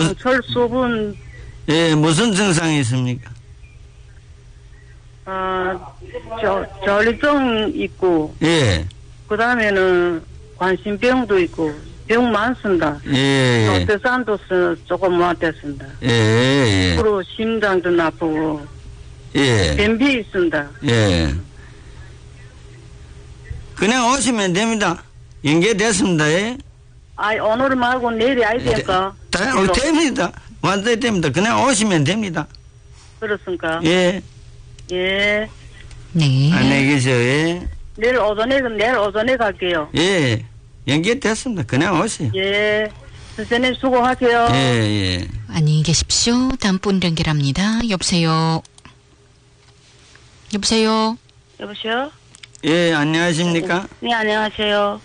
철수분. 예, 무슨 증상이 있습니까? 전립종 있고. 예. 그 다음에는 관심병도 있고, 병 많습니다. 예. 대산도 조금 못됐습니다. 예. 그리고 심장도 나쁘고, 예. 변비 있습니다. 예. 그냥 오시면 됩니다. 연계됐습니다. 예. 오늘 말고 내일이 아이 될까? 됩니다. 완전히 됩니다. 그냥 오시면 됩니다. 그렇습니까? 예. 예. 네. 안녕히 계세요. 예. 내일 오전에 갈게요. 예. 연계됐습니다. 그냥 오세요. 예. 선생님 수고하세요. 예. 안녕히 계십시오. 다음 분 연결합니다. 여보세요. 여보세요? 예, 안녕하십니까? 네, 안녕하세요.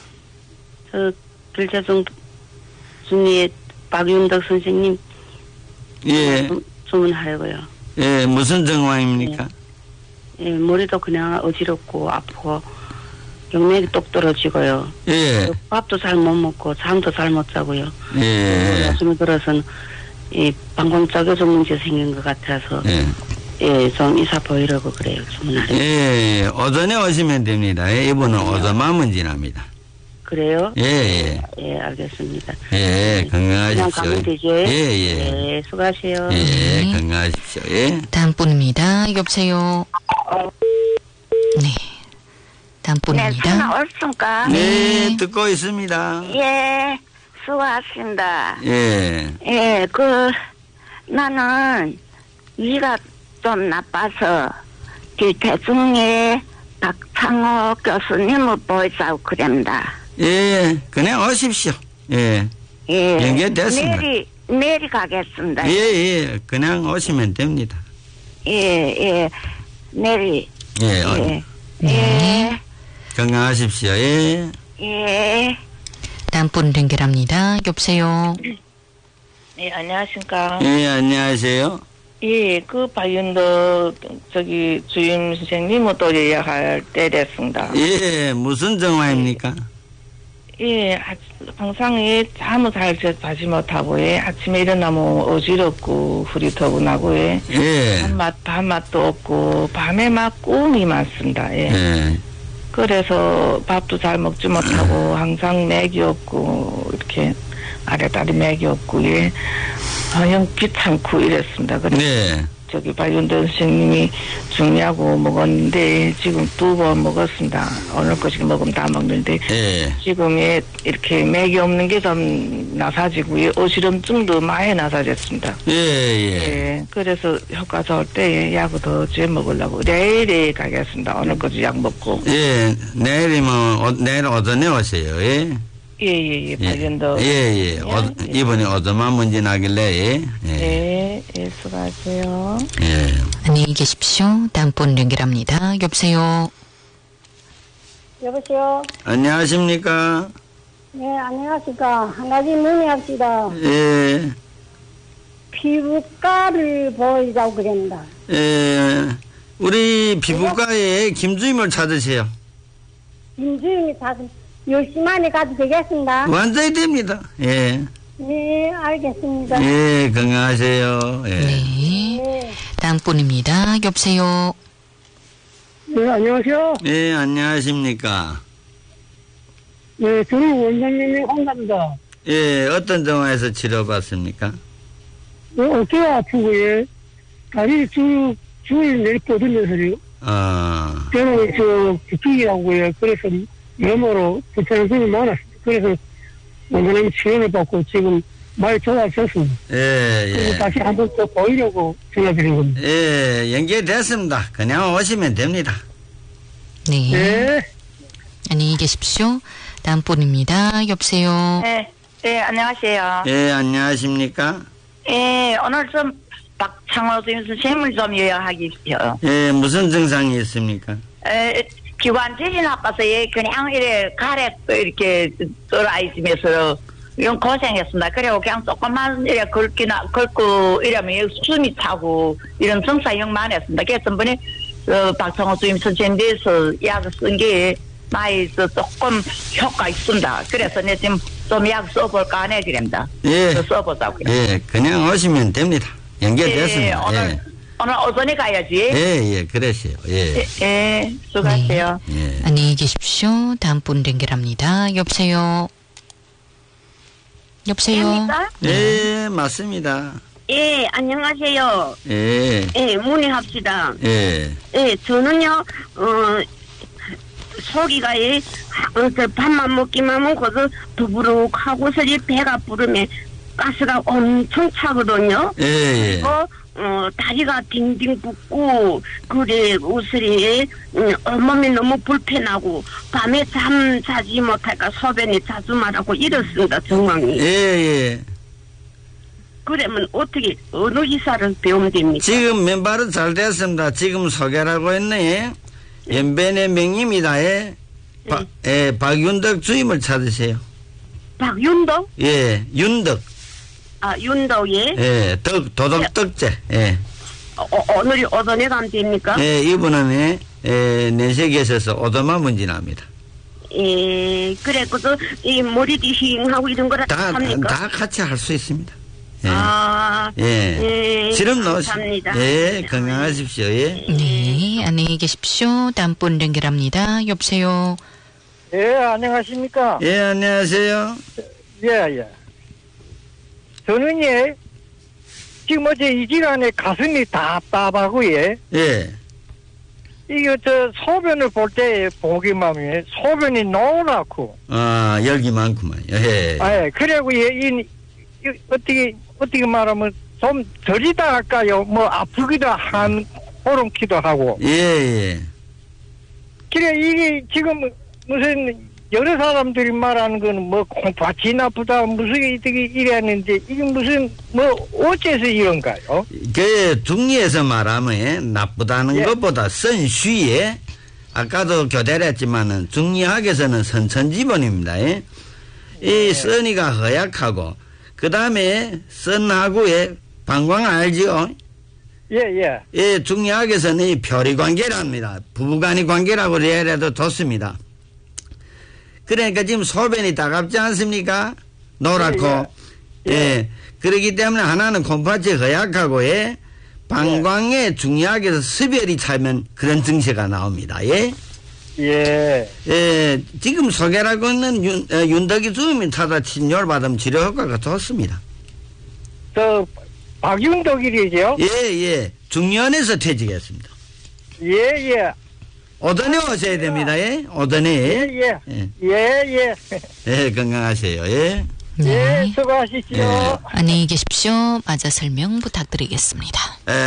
길재성 중에 박윤덕 선생님. 예. 주문하려고요. 예, 무슨 정황입니까? 예, 머리도 그냥 어지럽고 아프고 경맥이 똑 떨어지고요. 예. 밥도 잘 못 먹고 잠도 잘 못 자고요. 예. 요즘에 들어서는 이 방광작용소 문제 생긴 것 같아서 예, 좀 이사 보이려고 그래요. 주문하려고. 예, 오전에 오시면 됩니다. 예, 이분은 오전만 문진합니다. 그래요? 예. 예, 알겠습니다. 예, 건강하십시오. 그냥 가면 되죠? 예. 예, 수고하세요. 예, 건강하십시오. 예. 다음 분입니다. 여보세요. 네. 다음 분입니다. 전화 올습니까? 네, 듣고 있습니다. 예, 수고하십니다. 예. 예, 나는 위가 좀 나빠서 대중에 박창호 교수님을 보이자고 그럽니다. 예, 그냥 오십시오. 예. 예. 연결됐습니다. 내일 가겠습니다. 예, 그냥 오시면 됩니다. 예, 내일. 예. 예. 건강하십시오. 예. 예. 다음 분 연결합니다. 여보세요. 네, 안녕하십니까. 예, 안녕하세요. 예, 박윤덕, 주임 선생님을 또 예약할 때 됐습니다. 예, 무슨 정화입니까? 예, 항상 잠을 잘 자지 못하고, 아침에 일어나면 어지럽고, 흐릿하고, 예. 밥맛도 없고, 밤에 막 꿈이 많습니다. 예. 그래서 밥도 잘 먹지 못하고, 항상 맥이 없고, 이렇게, 아래다리 맥이 없고, 예. 영 귀찮고 이랬습니다. 그래서 박윤덕 선생님이 중요하고 먹었는데 지금 2번 먹었습니다. 오늘 거 지금 먹으면 다 먹는데 지금 이렇게 맥이 없는 게 좀 나사지고 어지럼증도 많이 나사졌습니다. 예. 그래서 효과 좋을 때 약을 더 쥐어 먹으려고 내일에 가겠습니다. 오늘 거지 약 먹고. 예. 내일이면 내일 오전에 오세요. 예. 예, 박윤덕. 예. 이번에 오전만 문진하길래, 예, 수고하세요. 예. 안녕히 계십시오. 다음 분 연결합니다. 여보세요. 여보세요. 안녕하십니까? 네, 안녕하십니까. 한 가지 문의합시다. 예. 피부과를 보이자고 그럽니다. 예. 우리 피부과에 김주임을 찾으세요. 김주임이 찾으 10시 만에 가도 되겠습니다. 완전히 됩니다. 예. 네, 알겠습니다. 예, 건강하세요. 예. 네. 다음 분입니다. 여보세요. 네, 안녕하세요. 예, 안녕하십니까. 네, 저는 원장님이 환자입니다. 예, 어떤 정화에서 치료받습니까? 어깨가 아프고요. 다리 주위를 내리뻗으면서요. 저는 부축이라고요. 그래서 염으로 불편한 점이 많았습니다. 그래서 원장님 치료를 받고 지금 많이 좋아졌습니다. 예. 다시 한번 더 보이려고 전화드린 겁니다. 예, 연결됐습니다. 그냥 오시면 됩니다. 네. 안녕히 계십시오. 다음 분입니다. 여보세요. 네, 안녕하세요. 예, 안녕하십니까? 예, 오늘 좀 박창호 선생님을 좀 요약하기요. 예, 무슨 증상이 있습니까? 기관지이 나빠서 그냥 이렇게 돌아 있으면서 이런 고생했습니다. 그리고 그냥 조금만 걷고 이러면 숨이 차고 이런 증상이 많았습니다. 그래서 전번에 박창호 주임 선생님께서 약을 쓴 게 많이 조금 효과 있습니다. 그래서 내 지금 좀 약 써볼까 하네 그럽니다. 예. 써보자고. 예, 그냥 오시면 됩니다. 연결됐습니다. 예, 오늘 오전에 가야지. 예, 그러세요. 예. 예, 수고하세요. 네. 안녕히 계십시오. 다음 분 연결합니다. 여보세요. 여보세요. 예, 맞습니다. 예, 안녕하세요. 예. 예, 문의합시다. 예. 예, 저는요, 소기가 밥만 먹기만 하면 거기서 더부룩하고서 배가 부르면 가스가 엄청 차거든요. 예. 다리가 딩딩 붓고, 그래, 옷이, 온몸이 너무 불편하고, 밤에 잠 자지 못할까 소변이 자주 말하고 이렇습니다, 정황이. 예. 그러면 어떻게, 어느 의사를 배우면 됩니까? 지금 맨발은 잘 됐습니다. 지금 소개라고 했네. 연변의 명입니다. 예. 박윤덕 주임을 찾으세요. 박윤덕? 예, 윤덕. 아, 윤덕, 예? 예, 도덕덕제. 예. 오늘이 오전에 가면 됩니까? 예, 이분은, 내세 계셔서 오도마 문진합니다. 예, 그래, 이 머리도 힝하고 이런 거라 합니까? 다 같이 할 수 있습니다. 예. 예. 실험 감사합니다. 넣으시죠. 예, 건강하십시오. 예. 네, 안녕히 계십시오. 다음 분 연결합니다. 여보세요. 예, 안녕하십니까? 예, 안녕하세요. 예. 저는 지금 어제 이 시간에 가슴이 답답하고 예. 이게 소변을 볼 때 보기만 하면 소변이 노랗고. 아, 열기 많구만. 예. 그리고 어떻게 말하면 좀 덜이다 할까요? 아프기도 한, 호롱키도 하고. 예. 그래, 이게 지금 무슨 여러 사람들이 말하는 거는 콩팥이 나쁘다, 무슨 이랬는데, 이게 무슨, 어째서 이런가요? 중리에서 말하면 나쁘다는 것보다 선쉬에, 아까도 교대를 했지만은, 중리학에서는 선천지본입니다. 이 선이가 허약하고, 그 다음에 선하고의 방광 알죠? 예, 중리학에서는 이 표리관계랍니다. 부부간의 관계라고 해도 좋습니다. 그러니까 지금 소변이 따갑지 않습니까? 노랗고. 예. 그렇기 때문에 하나는 콩팥이 허약하고, 방광에 중리학에서 습열이 차면 그런 증세가 나옵니다. 지금 소개하고 있는 윤덕이 주임이 타다 진료를 받으면 치료 효과가 좋습니다. 박윤덕이죠? 예. 중년에서 퇴직했습니다. 오전에 오셔야 됩니다. 오전에. 예, 건강하세요. 네. 수고하십시오. 안녕히 계십시오. 맞아 설명 부탁드리겠습니다.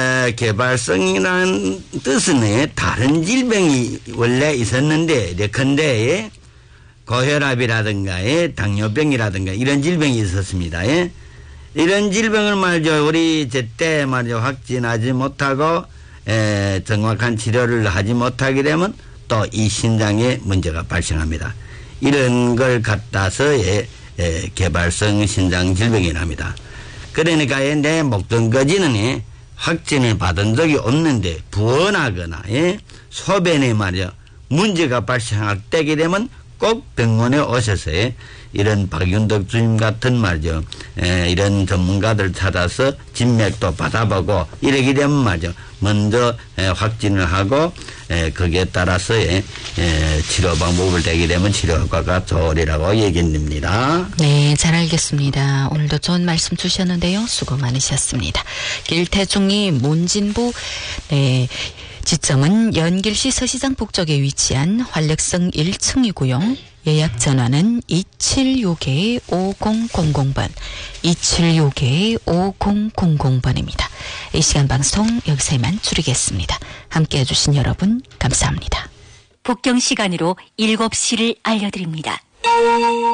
개발성이라는 뜻은 다른 질병이 원래 있었는데, 예컨대 고혈압이라든가 당뇨병이라든가 이런 질병이 있었습니다. 이런 질병을 말이죠, 우리 제때 말이죠, 확진하지 못하고 정확한 치료를 하지 못하게 되면 또 이 신장에 문제가 발생합니다. 이런 걸 갖다서 개발성 신장 질병이랍니다. 그러니까 내 목전까지는 확진을 받은 적이 없는데 부언하거나 소변에 말이죠, 문제가 발생할 때게 되면 꼭 병원에 오셔서 이런 박윤덕 주임 같은 말이죠, 이런 전문가들 찾아서 진맥도 받아보고 이러게 되면 말이죠, 먼저 확진을 하고 거기에 따라서 치료 방법을 대게 되면 치료 효과가 좋으리라고 얘기합니다. 네, 잘 알겠습니다. 오늘도 좋은 말씀 주셨는데요. 수고 많으셨습니다. 길태중이 문진부 지점은 연길시 서시장 북쪽에 위치한 활력성 1층이고요. 예약 전화는 2765-5000번, 2765-5000번입니다. 이 시간 방송 여기서 이만 줄이겠습니다. 함께해 주신 여러분 감사합니다. 북경 시간으로 7시를 알려드립니다.